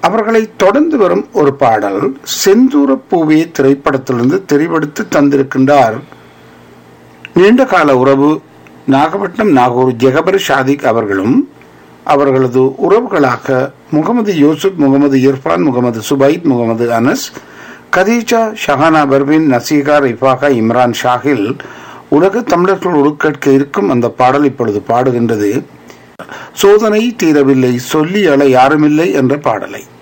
அவர்களை தொடர்ந்து வரும் ஒரு பாடல் செந்தூர பூவே திரைப்படத்திலிருந்து தெரிவெடுத்து தந்திருக்கின்றார் நீண்டகால உறவு நாகப்பட்டினம் நாகூர் ஜெகபர் ஷாதிக் அவர்களும் அவர்களது உறவுகளாக முகமது யூசுப், முகமது இர்ஃபான், முகமது சுபைத், முகமது அனஸ், கதீஜா, ஷஹானா பர்வின், நசீகா, ரிஃபாகா, இம்ரான் ஷாஹில் உலக தமிழர்கள் உருக்கேட்க இருக்கும் அந்த பாடல் இப்பொழுது பாடுகின்றது. சோதனை தீரவில்லை சொல்லி அழ யாருமில்லை என்ற பாடலை.